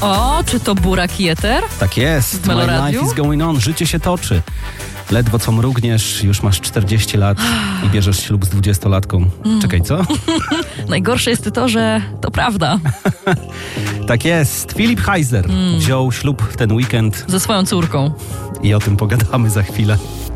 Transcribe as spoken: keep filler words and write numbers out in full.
O, czy to Burak Jeter? Tak jest. W Meloradiu? My life is going on. Życie się toczy. Ledwo co mrugniesz, już masz czterdzieści lat i bierzesz ślub z dwudziestolatką. Czekaj, co? Najgorsze jest to, że to prawda. Tak jest. Filip Heiser wziął ślub w ten weekend Ze swoją córką. i o tym pogadamy za chwilę.